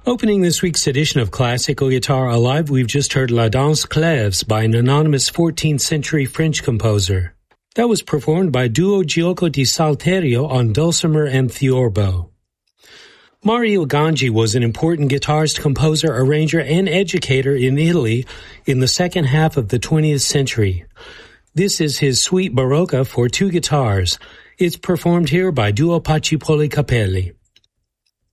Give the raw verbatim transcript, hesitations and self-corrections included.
Opening this week's edition of Classical Guitar Alive, we've just heard La Danse Clèves by an anonymous fourteenth century French composer. That was performed by Duo Gioco di Salterio on dulcimer and theorbo. Mario Ganji was an important guitarist, composer, arranger, and educator in Italy in the second half of the twentieth century. This is his Suite Barocca for two guitars. It's performed here by Duo Pacipoli Capelli.